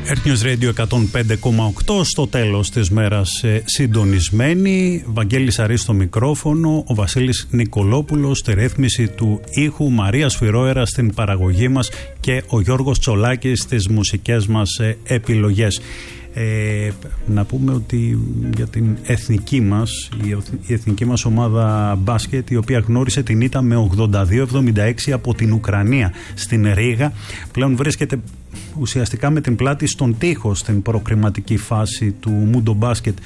Earth News Radio 105,8 στο τέλος της μέρας συντονισμένοι. Βαγγέλης Αρής στο μικρόφωνο, ο Βασίλης Νικολόπουλος στη ρύθμιση του ήχου, Μαρία Σφυρόερα στην παραγωγή μας και ο Γιώργος Τσολάκης στις μουσικές μας επιλογές. Να πούμε ότι για την εθνική μας, η εθνική μας ομάδα μπάσκετ, η οποία γνώρισε την ήττα με 82-76 από την Ουκρανία στην Ρήγα, πλέον βρίσκεται ουσιαστικά με την πλάτη στον τοίχο στην προκριματική φάση του Μούντο Μπάσκετ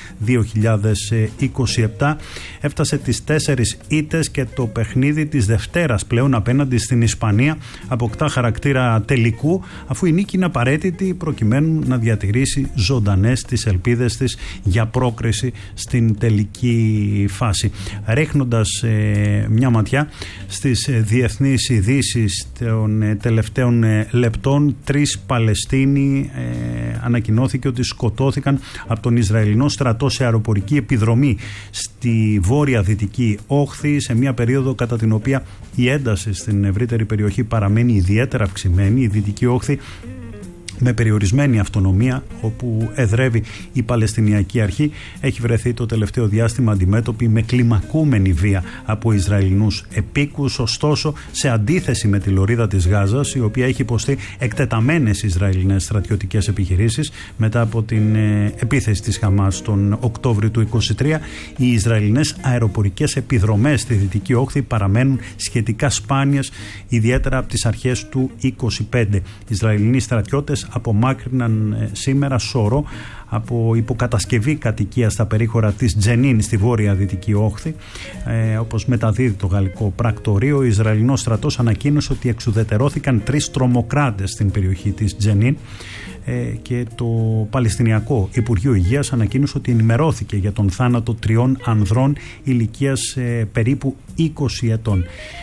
2027. Έφτασε τις 4 ήττες και το παιχνίδι της Δευτέρας πλέον απέναντι στην Ισπανία αποκτά χαρακτήρα τελικού, αφού η νίκη είναι απαραίτητη προκειμένου να διατηρήσει ζωντανές τις ελπίδες της για πρόκριση στην τελική φάση. Ρίχνοντας μια ματιά στις διεθνείς ειδήσεις των τελευταίων λεπτών, 3 Παλαιστίνοι ανακοινώθηκε ότι σκοτώθηκαν από τον Ισραηλινό στρατό σε αεροπορική επιδρομή στη βόρεια δυτική όχθη, σε μια περίοδο κατά την οποία η ένταση στην ευρύτερη περιοχή παραμένει ιδιαίτερα αυξημένη. Η δυτική όχθη με περιορισμένη αυτονομία, όπου εδρεύει η Παλαιστινιακή Αρχή, έχει βρεθεί το τελευταίο διάστημα αντιμέτωπη με κλιμακούμενη βία από Ισραηλινούς επίκους. Ωστόσο, σε αντίθεση με τη λωρίδα της Γάζας, η οποία έχει υποστεί εκτεταμένες Ισραηλινές στρατιωτικές επιχειρήσεις μετά από την επίθεση της Χαμάς τον Οκτώβριο του 2023, οι Ισραηλινές αεροπορικές επιδρομές στη Δυτική Όχθη παραμένουν σχετικά σπάνιες, ιδιαίτερα από τις αρχές του 2025. Οι Ισραηλινοί στρατιώτες απομάκρυναν σήμερα σωρό από υποκατασκευή κατοικία στα περίχωρα της Τζενίν στη βόρεια δυτική όχθη. Όπως μεταδίδει το γαλλικό πρακτορείο, ο Ισραηλινός στρατός ανακοίνωσε ότι εξουδετερώθηκαν 3 τρομοκράτες στην περιοχή της Τζενίν, και το Παλαιστινιακό Υπουργείο Υγείας ανακοίνωσε ότι ενημερώθηκε για τον θάνατο 3 ανδρών ηλικίας περίπου 20 ετών.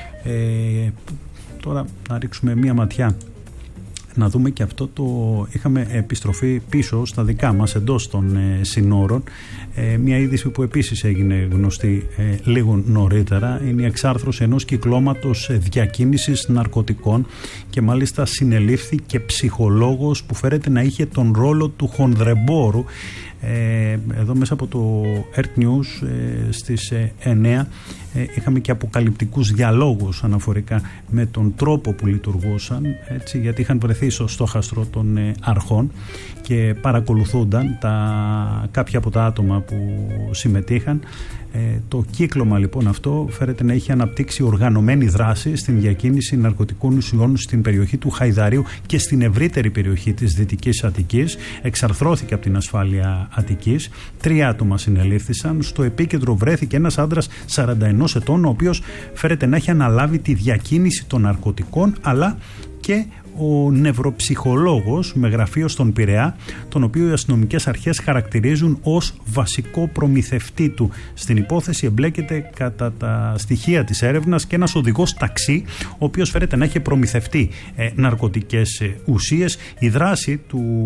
Τώρα να ρίξουμε μία ματιά, να δούμε και αυτό το... Είχαμε επιστροφή πίσω στα δικά μας εντός των συνόρων. Μια είδηση που επίσης έγινε γνωστή λίγο νωρίτερα είναι η εξάρθρωση ενός κυκλώματος διακίνησης ναρκωτικών, και μάλιστα συνελήφθη και ψυχολόγος που φέρεται να είχε τον ρόλο του χονδρεμπόρου. Εδώ μέσα από το Earth News στις 9 είχαμε και αποκαλυπτικούς διαλόγους αναφορικά με τον τρόπο που λειτουργούσαν, έτσι, γιατί είχαν βρεθεί στο στόχαστρο των αρχών και παρακολουθούνταν κάποια από τα άτομα που συμμετείχαν. Το κύκλωμα λοιπόν αυτό φέρεται να έχει αναπτύξει οργανωμένη δράση στην διακίνηση ναρκωτικών ουσιών στην περιοχή του Χαϊδαρίου και στην ευρύτερη περιοχή της Δυτικής Αττικής. Εξαρθρώθηκε από την ασφάλεια Αττικής. 3 άτομα συνελήφθησαν. Στο επίκεντρο βρέθηκε ένας άντρας 41 ετών, ο οποίος φέρεται να έχει αναλάβει τη διακίνηση των ναρκωτικών, αλλά και ο νευροψυχολόγος με γραφείο στον Πειραιά, τον οποίο οι αστυνομικές αρχές χαρακτηρίζουν ως βασικό προμηθευτή του. Στην υπόθεση εμπλέκεται κατά τα στοιχεία της έρευνας και ένας οδηγός ταξί, ο οποίος φέρεται να έχει προμηθευτεί ναρκωτικές ουσίες. Η δράση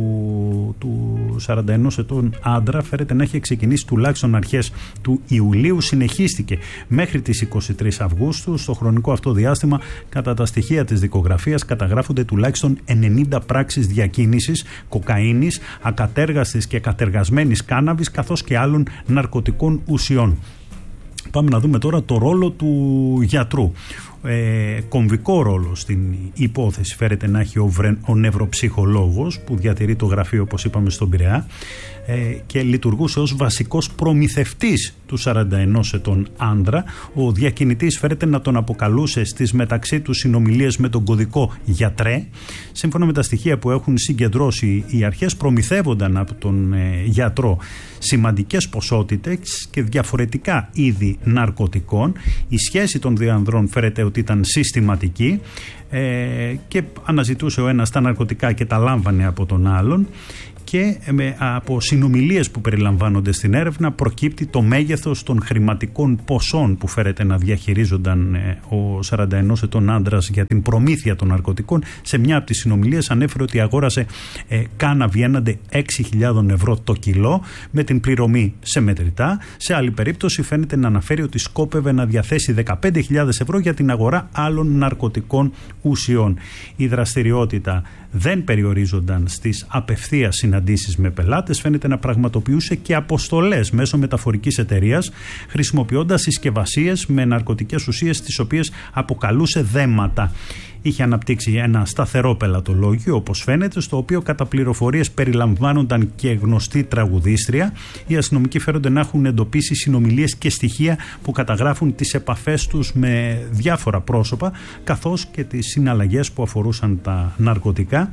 του 41 ετών άντρα φέρεται να έχει ξεκινήσει τουλάχιστον αρχές του Ιουλίου, συνεχίστηκε μέχρι τις 23 Αυγούστου. Στο χρονικό αυτό διάστημα, κατά τα στοιχεία της δικογραφίας, καταγράφονται τουλάχιστον 90 πράξεις διακίνησης κοκαίνης, ακατέργαστης και κατεργασμένης κάναβης, καθώς και άλλων ναρκωτικών ουσιών. Πάμε να δούμε τώρα το ρόλο του γιατρού. Κομβικό ρόλο στην υπόθεση φέρεται να έχει ο νευροψυχολόγος που διατηρεί το γραφείο, όπως είπαμε, στον Πειραιά, και λειτουργούσε ως βασικός προμηθευτής του 41 ετών άνδρα. Ο διακινητής φέρεται να τον αποκαλούσε στις μεταξύ του συνομιλίες με τον κωδικό γιατρέ. Σύμφωνα με τα στοιχεία που έχουν συγκεντρώσει οι αρχές, προμηθεύονταν από τον γιατρό σημαντικές ποσότητες και διαφορετικά είδη ναρκωτικών. Η σχέση των δύο ανδρών φέρεται ότι ήταν συστηματική, και αναζητούσε ο ένας τα ναρκωτικά και τα λάμβανε από τον άλλον. Και από συνομιλίες που περιλαμβάνονται στην έρευνα προκύπτει το μέγεθος των χρηματικών ποσών που φέρεται να διαχειρίζονταν ο 41 ετών άντρας για την προμήθεια των ναρκωτικών. Σε μια από τις συνομιλίες ανέφερε ότι αγόρασε κάναβη έναντι 6.000 ευρώ το κιλό με την πληρωμή σε μετρητά. Σε άλλη περίπτωση φαίνεται να αναφέρει ότι σκόπευε να διαθέσει 15.000 ευρώ για την αγορά άλλων ναρκωτικών ουσιών. Η δραστηριότητα δεν περιορίζονταν στις απευθείας συναντήσεις με πελάτες, φαίνεται να πραγματοποιούσε και αποστολές μέσω μεταφορικής εταιρείας, χρησιμοποιώντας συσκευασίες με ναρκωτικές ουσίες, τις οποίες αποκαλούσε δέματα. Είχε αναπτύξει ένα σταθερό πελατολόγιο, όπως φαίνεται, στο οποίο κατά πληροφορίες περιλαμβάνονταν και γνωστή τραγουδίστρια. Οι αστυνομικοί φέρονται να έχουν εντοπίσει συνομιλίες και στοιχεία που καταγράφουν τις επαφές τους με διάφορα πρόσωπα, καθώς και τις συναλλαγές που αφορούσαν τα ναρκωτικά.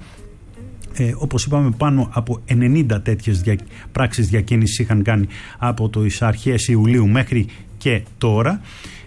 Όπως είπαμε, πάνω από 90 τέτοιες πράξεις διακίνησης είχαν κάνει από τις αρχές Ιουλίου μέχρι και τώρα.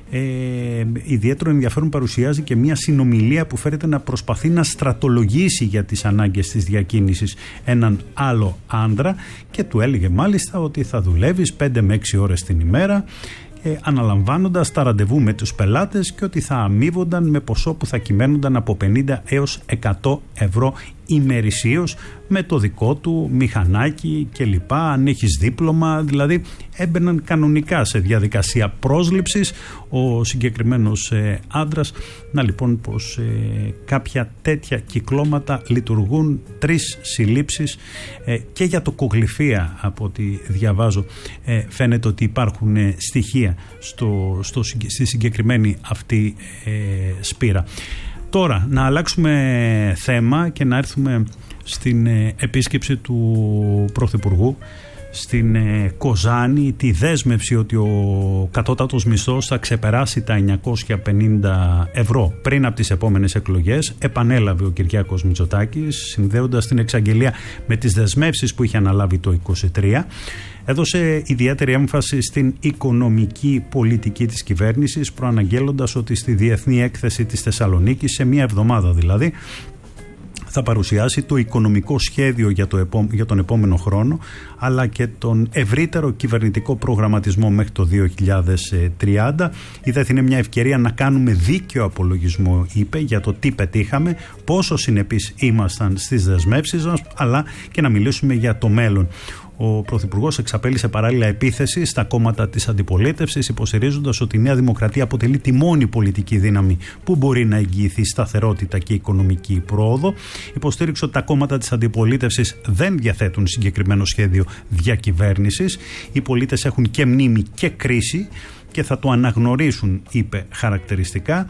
Ιδιαίτερο ενδιαφέρον παρουσιάζει και μια συνομιλία που φέρεται να προσπαθεί να στρατολογήσει για τις ανάγκες της διακίνησης έναν άλλο άντρα, και του έλεγε μάλιστα ότι θα δουλεύεις 5 με 6 ώρες την ημέρα, αναλαμβάνοντας τα ραντεβού με τους πελάτες, και ότι θα αμείβονταν με ποσό που θα κυμαίνονταν από 50 έως 100 ευρώ ημερησίως, με το δικό του μηχανάκι κλπ. Αν έχεις δίπλωμα, δηλαδή έμπαιναν κανονικά σε διαδικασία πρόσληψης ο συγκεκριμένος άντρας. Να λοιπόν πως κάποια τέτοια κυκλώματα λειτουργούν, 3 συλλήψεις και για το κογλυφία, από ό,τι διαβάζω φαίνεται ότι υπάρχουν στοιχεία στη συγκεκριμένη αυτή σπήρα. Τώρα να αλλάξουμε θέμα και να έρθουμε στην επίσκεψη του Πρωθυπουργού στην Κοζάνη, τη δέσμευση ότι ο κατώτατος μισθός θα ξεπεράσει τα 950 ευρώ πριν από τις επόμενες εκλογές. Επανέλαβε ο Κυριάκος Μητσοτάκης, συνδέοντας την εξαγγελία με τις δεσμεύσεις που είχε αναλάβει το 2023. Έδωσε ιδιαίτερη έμφαση στην οικονομική πολιτική της κυβέρνησης, προαναγγέλλοντας ότι στη Διεθνή Έκθεση της Θεσσαλονίκης, σε μία εβδομάδα δηλαδή, θα παρουσιάσει το οικονομικό σχέδιο για τον επόμενο χρόνο, αλλά και τον ευρύτερο κυβερνητικό προγραμματισμό μέχρι το 2030. Η ΔΕΘ είναι μια ευκαιρία να κάνουμε δίκαιο απολογισμό, είπε, για το τι πετύχαμε, πόσο συνεπείς ήμασταν στις δεσμεύσεις μας, αλλά και να μιλήσουμε για το μέλλον. Ο Πρωθυπουργός εξαπέλυσε παράλληλα επίθεση στα κόμματα της αντιπολίτευσης, υποστηρίζοντας ότι η Νέα Δημοκρατία αποτελεί τη μόνη πολιτική δύναμη που μπορεί να εγγυηθεί σταθερότητα και οικονομική πρόοδο. Υποστήριξε ότι τα κόμματα της αντιπολίτευσης δεν διαθέτουν συγκεκριμένο σχέδιο διακυβέρνησης. Οι πολίτες έχουν και μνήμη και κρίση και θα το αναγνωρίσουν, είπε χαρακτηριστικά.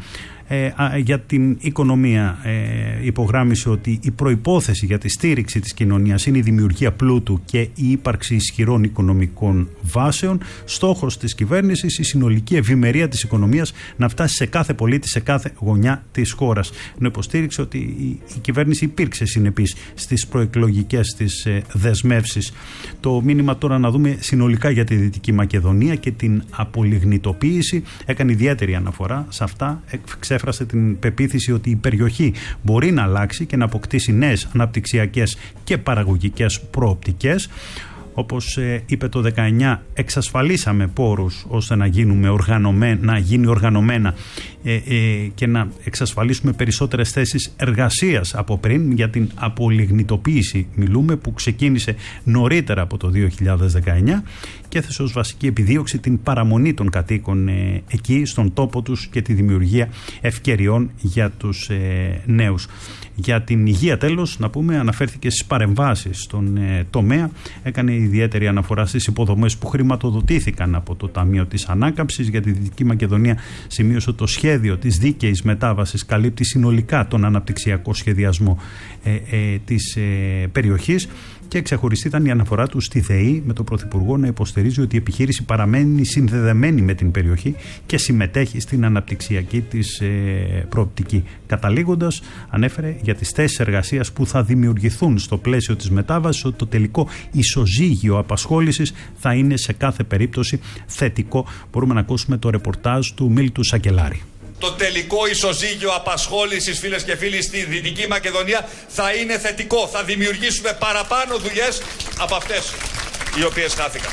Για την οικονομία υπογράμμισε ότι η προϋπόθεση για τη στήριξη της κοινωνίας είναι η δημιουργία πλούτου και η ύπαρξη ισχυρών οικονομικών βάσεων. Στόχος της κυβέρνησης η συνολική ευημερία της οικονομίας να φτάσει σε κάθε πολίτη, σε κάθε γωνιά της χώρας. Ενώ υποστήριξε ότι η κυβέρνηση υπήρξε συνεπής στις προεκλογικές της δεσμεύσεις. Το μήνυμα τώρα να δούμε συνολικά για τη Δυτική Μακεδονία και την απολιγνητοποίηση. Έκανε ιδιαίτερη αναφορά σε αυτά. Εξέφρασε την πεποίθηση ότι η περιοχή μπορεί να αλλάξει και να αποκτήσει νέες αναπτυξιακές και παραγωγικές προοπτικές. Όπως είπε το 19, εξασφαλίσαμε πόρους ώστε να γίνει οργανωμένα και να εξασφαλίσουμε περισσότερες θέσεις εργασίας από πριν. Για την απολιγνητοποίηση μιλούμε, που ξεκίνησε νωρίτερα από το 2019 και έθεσε ως βασική επιδίωξη την παραμονή των κατοίκων εκεί στον τόπο τους και τη δημιουργία ευκαιριών για τους νέους. Για την υγεία τέλος να πούμε, αναφέρθηκε στις παρεμβάσεις στον τομέα, έκανε ιδιαίτερη αναφορά στις υποδομές που χρηματοδοτήθηκαν από το Ταμείο της Ανάκαμψης. Για τη Δυτική Μακεδονία σημείωσε το σχέδιο της δίκαιης μετάβασης καλύπτει συνολικά τον αναπτυξιακό σχεδιασμό της περιοχής, και ξεχωριστή ήταν η αναφορά του στη ΔΕΗ, με τον Πρωθυπουργό να υποστηρίζει ότι η επιχείρηση παραμένει συνδεδεμένη με την περιοχή και συμμετέχει στην αναπτυξιακή της προοπτική. Καταλήγοντας, ανέφερε για τις θέσεις εργασίας που θα δημιουργηθούν στο πλαίσιο της μετάβασης ότι το τελικό ισοζύγιο απασχόλησης θα είναι σε κάθε περίπτωση θετικό. Μπορούμε να ακούσουμε το ρεπορτάζ του Μίλτου Σακελάρη. Το τελικό ισοζύγιο απασχόλησης, φίλες και φίλοι, στη Δυτική Μακεδονία θα είναι θετικό. Θα δημιουργήσουμε παραπάνω δουλειές από αυτές οι οποίες χάθηκαν.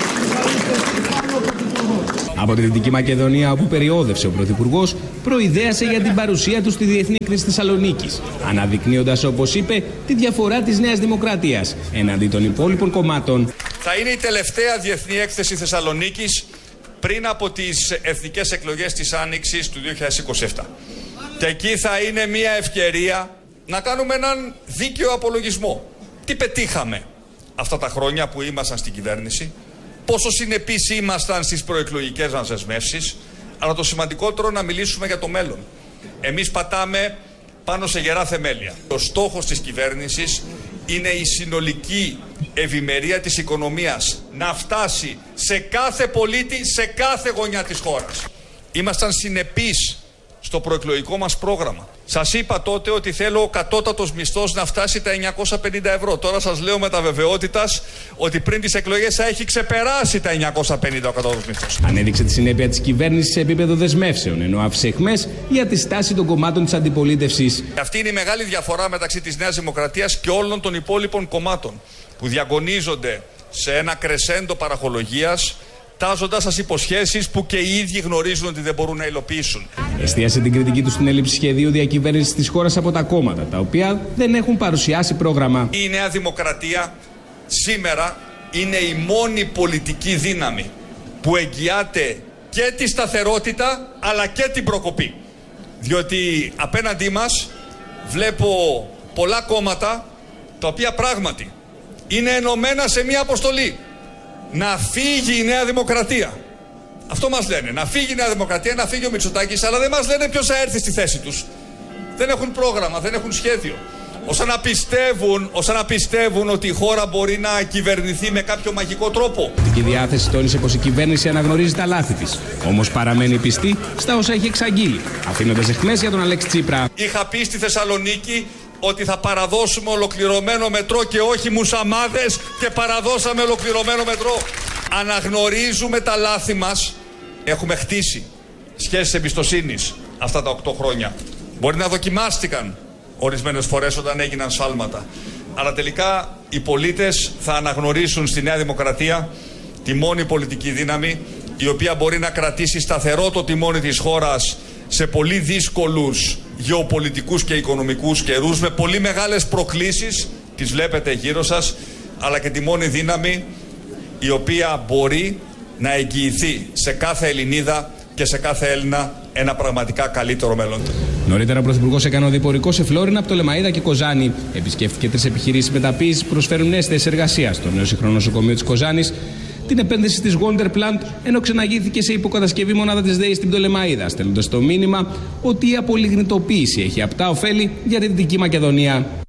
Από τη Δυτική Μακεδονία, όπου περιόδευσε ο Πρωθυπουργός, προειδέασε για την παρουσία του στη Διεθνή Έκθεση Θεσσαλονίκης, αναδεικνύοντας, όπως είπε, τη διαφορά της Νέας Δημοκρατίας εναντί των υπόλοιπων κομμάτων. Θα είναι η τελευταία Διεθνή Έκθεση Θεσσαλονίκης πριν από τις εθνικές εκλογές της Άνοιξης του 2027. Και εκεί θα είναι μια ευκαιρία να κάνουμε έναν δίκαιο απολογισμό. Τι πετύχαμε αυτά τα χρόνια που ήμασταν στην κυβέρνηση, πόσο συνεπείς ήμασταν στις προεκλογικές μας δεσμεύσεις, αλλά το σημαντικότερο να μιλήσουμε για το μέλλον. Εμείς πατάμε πάνω σε γερά θεμέλια. Ο στόχος της κυβέρνησης είναι η συνολική ευημερία της οικονομίας να φτάσει σε κάθε πολίτη, σε κάθε γωνιά της χώρας. Ήμασταν συνεπείς στο προεκλογικό μας πρόγραμμα. Σας είπα τότε ότι θέλω ο κατώτατος μισθός να φτάσει τα 950 ευρώ. Τώρα σας λέω με τα βεβαιότητας ότι πριν τις εκλογές θα έχει ξεπεράσει τα 950 ο κατώτατος μισθός. Ανέδειξε τη συνέπεια της κυβέρνησης σε επίπεδο δεσμεύσεων, ενώ άφησε αιχμές για τη στάση των κομμάτων της αντιπολίτευσης. Αυτή είναι η μεγάλη διαφορά μεταξύ της Νέας Δημοκρατίας και όλων των υπόλοιπων κομμάτων που διαγωνίζονται σε ένα κρεσέντο παραχολογίας, τάζοντας σας υποσχέσεις που και οι ίδιοι γνωρίζουν ότι δεν μπορούν να υλοποιήσουν. Εστίασε την κριτική του στην έλλειψη σχεδίου διακυβέρνησης της χώρας από τα κόμματα, τα οποία δεν έχουν παρουσιάσει πρόγραμμα. Η Νέα Δημοκρατία σήμερα είναι η μόνη πολιτική δύναμη που εγγυάται και τη σταθερότητα αλλά και την προκοπή. Διότι απέναντί μας βλέπω πολλά κόμματα τα οποία πράγματι είναι ενωμένα σε μια αποστολή. Να φύγει η Νέα Δημοκρατία. Αυτό μας λένε. Να φύγει η Νέα Δημοκρατία, να φύγει ο Μητσοτάκης, αλλά δεν μας λένε ποιος θα έρθει στη θέση τους. Δεν έχουν πρόγραμμα, δεν έχουν σχέδιο. Όσα να πιστεύουν ότι η χώρα μπορεί να κυβερνηθεί με κάποιο μαγικό τρόπο. Η διάθεση τόνισε πως η κυβέρνηση αναγνωρίζει τα λάθη της. Όμως παραμένει πιστή στα όσα έχει εξαγγείλει, αφήνοντας αιχμές για τον Αλέξη Τσίπρα. Είχα πει στη Θεσσαλονίκη ότι θα παραδώσουμε ολοκληρωμένο μετρό και όχι μουσαμάδες, και παραδώσαμε ολοκληρωμένο μετρό. Αναγνωρίζουμε τα λάθη μας. Έχουμε χτίσει σχέσεις εμπιστοσύνης αυτά τα 8 χρόνια. Μπορεί να δοκιμάστηκαν ορισμένες φορές όταν έγιναν σφάλματα. Αλλά τελικά οι πολίτες θα αναγνωρίσουν στη Νέα Δημοκρατία τη μόνη πολιτική δύναμη η οποία μπορεί να κρατήσει σταθερό το τιμόνι της χώρας σε πολύ δύσκολους γεωπολιτικούς και οικονομικούς καιρούς, με πολύ μεγάλες προκλήσεις, τις βλέπετε γύρω σας, αλλά και τη μόνη δύναμη η οποία μπορεί να εγγυηθεί σε κάθε Ελληνίδα και σε κάθε Έλληνα ένα πραγματικά καλύτερο μέλλον. Νωρίτερα ο Πρωθυπουργός έκανε οδηπορικό σε Φλόρινα, Πτολεμαΐδα και Κοζάνη. Επισκέφθηκε 3 επιχειρήσεις μεταποίησης που προσφέρουν νέες θέσεις εργασίας στο νέο σύγχρονο νοσοκομείο της Κοζάνης, την επένδυση της Wonder Plant, ενώ ξεναγήθηκε σε υποκατασκευή μονάδα της ΔΕΗ στην Πτολεμαΐδα, στέλνοντας το μήνυμα ότι η απολιγνητοποίηση έχει απτά ωφέλη για τη Δυτική Μακεδονία.